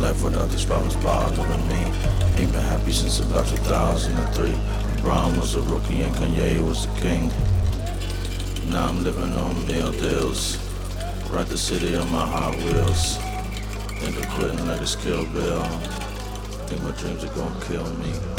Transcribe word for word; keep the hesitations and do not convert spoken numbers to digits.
life without these problems bothering me. Ain't been happy since about two thousand three. Brown was a rookie and Kanye was the king. Now I'm living on meal deals. Ride the city on my Hot Wheels. Think of quitting like a Kill Bill. Think my dreams are gonna kill me.